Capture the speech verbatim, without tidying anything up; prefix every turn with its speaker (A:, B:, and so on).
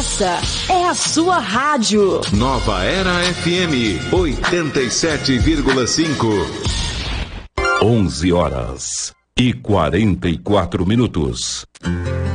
A: Essa é a sua rádio.
B: Nova Era F M, oitenta e sete vírgula cinco.
C: onze horas e quarenta e quatro minutos.